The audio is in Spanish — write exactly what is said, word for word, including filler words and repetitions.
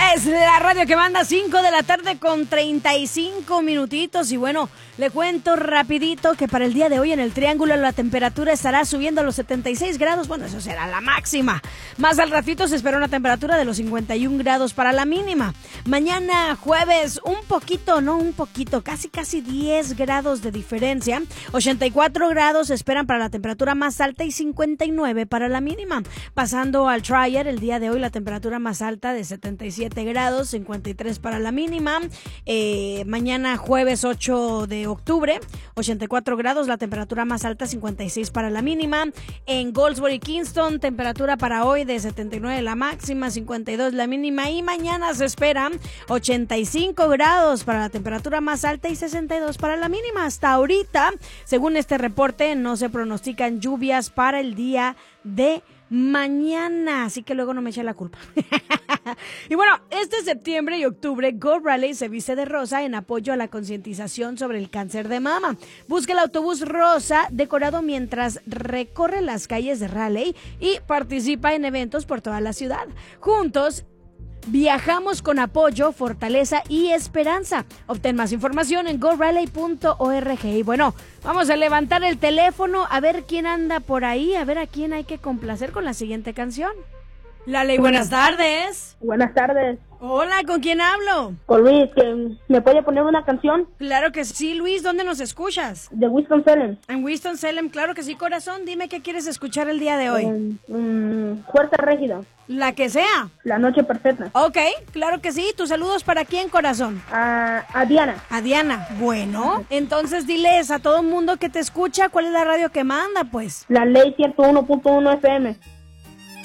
Es la radio que manda, cinco de la tarde con treinta y cinco minutitos. Y bueno, le cuento rapidito que para el día de hoy en el Triángulo la temperatura estará subiendo a los setenta y seis grados. Bueno, eso será la máxima. Más al ratito se espera una temperatura de los cincuenta y un grados para la mínima. Mañana jueves, un poquito, no un poquito, casi casi diez grados de diferencia. ochenta y cuatro grados se esperan para la temperatura más alta y cincuenta y nueve para la mínima. Pasando al Tryer, el día de hoy la temperatura más alta de setenta y siete grados, cincuenta y tres para la mínima. Eh, mañana jueves ocho de octubre, ochenta y cuatro grados, la temperatura más alta, cincuenta y seis para la mínima. En Goldsboro, Kingston, temperatura para hoy de setenta y nueve la máxima, cincuenta y dos la mínima. Y mañana se espera ochenta y cinco grados para la temperatura más alta y sesenta y dos para la mínima. Hasta ahorita, según este reporte, no se pronostican lluvias para el día de mañana, así que luego no me eche la culpa. Y bueno, este septiembre y octubre, Go Raleigh se viste de rosa en apoyo a la concientización sobre el cáncer de mama. Busca el autobús rosa decorado mientras recorre las calles de Raleigh y participa en eventos por toda la ciudad. Juntos viajamos con apoyo, fortaleza y esperanza. Obtén más información en go raleigh punto org. Y bueno, vamos a levantar el teléfono a ver quién anda por ahí, a ver a quién hay que complacer con la siguiente canción. Lale, buenas tardes. Buenas tardes. Hola, ¿con quién hablo? Con Luis, que ¿me puede poner una canción? Claro que sí, Luis, ¿dónde nos escuchas? De Winston-Salem. En Winston-Salem, claro que sí, corazón. Dime qué quieres escuchar el día de hoy. Um, um, Fuerza Régida. La que sea. La Noche Perfecta. Ok, claro que sí. ¿Tus saludos para quién, corazón? A, a Diana. A Diana. Bueno, entonces diles a todo el mundo que te escucha cuál es la radio que manda, pues. La Ley ciento uno punto uno F M.